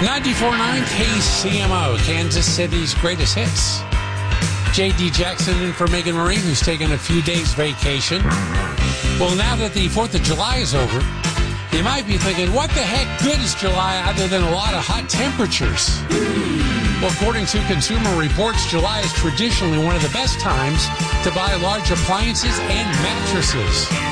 94.9 KCMO, Kansas City's greatest hits. J.D. Jackson in for Megan Marie, who's taking a few days vacation. Well, now that the 4th of July is over, you might be thinking, what the heck good is July other than a lot of hot temperatures? Well, according to Consumer Reports, July is traditionally one of the best times to buy large appliances and mattresses.